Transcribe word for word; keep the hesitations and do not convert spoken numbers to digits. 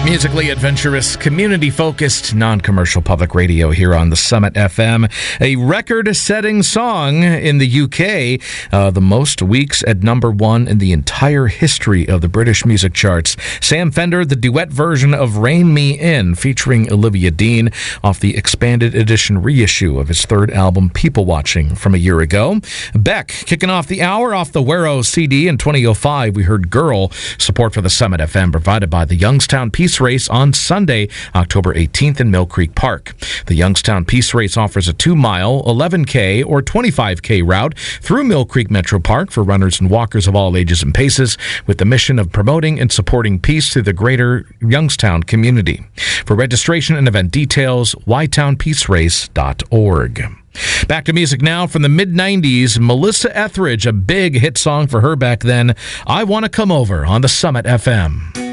Musically adventurous, community-focused, non-commercial public radio here on the Summit F M. A record-setting song in the U K, uh, the most weeks at number one in the entire history of the British music charts. Sam Fender, the duet version of Rein Me In, featuring Olivia Dean, off the expanded edition reissue of his third album, People Watching, from a year ago. Beck, kicking off the hour off the Wero C D in twenty oh five, we heard Girl. Support for the Summit F M provided by the Youngstown Peace Race on Sunday, October eighteenth in Mill Creek Park. The Youngstown Peace Race offers a two-mile, eleven K, or twenty-five K route through Mill Creek Metro Park for runners and walkers of all ages and paces, with the mission of promoting and supporting peace through the greater Youngstown community. For registration and event details, y town peace race dot org. Back to music now from the mid nineties. Melissa Etheridge, a big hit song for her back then, I Wanna Come Over on the Summit F M.